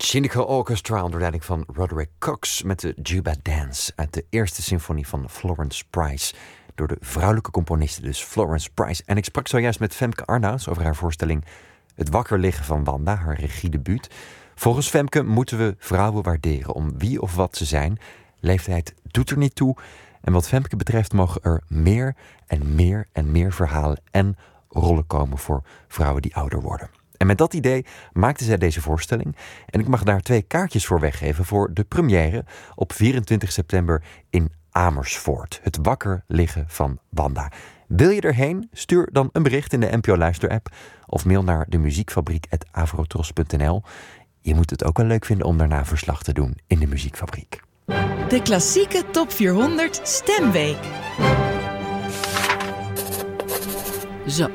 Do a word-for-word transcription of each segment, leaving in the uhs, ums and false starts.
Cynical Orchestra onder leiding van Roderick Cox met de Juba Dance uit de eerste symfonie van Florence Price. Door de vrouwelijke componiste dus, Florence Price. En ik sprak zojuist met Femke Arnouds over haar voorstelling Het wakker liggen van Wanda, haar regiedebuut. Volgens Femke moeten we vrouwen waarderen om wie of wat ze zijn. Leeftijd doet er niet toe. En wat Femke betreft mogen er meer en meer en meer verhalen en rollen komen voor vrouwen die ouder worden. En met dat idee maakte zij deze voorstelling. En ik mag daar twee kaartjes voor weggeven voor de première op vierentwintig september in Amersfoort. Het wakker liggen van Wanda. Wil je erheen? Stuur dan een bericht in de N P O Luister-app of mail naar de muziekfabriek at avrotros punt n l. Je moet het ook wel leuk vinden om daarna verslag te doen in de Muziekfabriek. De klassieke top vierhonderd Stemweek. Zo.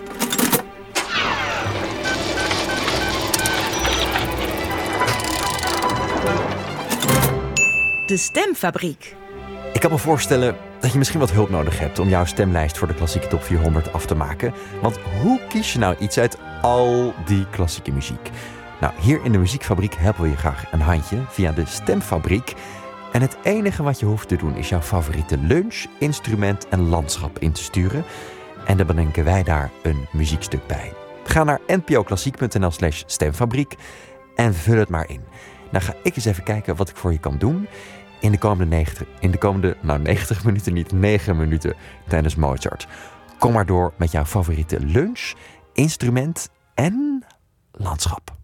De Stemfabriek. Ik kan me voorstellen dat je misschien wat hulp nodig hebt om jouw stemlijst voor de klassieke top vierhonderd af te maken. Want hoe kies je nou iets uit al die klassieke muziek? Nou, hier in de Muziekfabriek helpen we je graag een handje via de Stemfabriek. En het enige wat je hoeft te doen is jouw favoriete lunch, instrument en landschap in te sturen. En dan bedenken wij daar een muziekstuk bij. Ga naar npoklassiek punt n l slash stemfabriek en vul het maar in. Dan ga ik eens even kijken wat ik voor je kan doen in de komende negentig, in de komende, nou negentig minuten niet, negen minuten tijdens Mozart. Kom maar door met jouw favoriete lunch, instrument en landschap.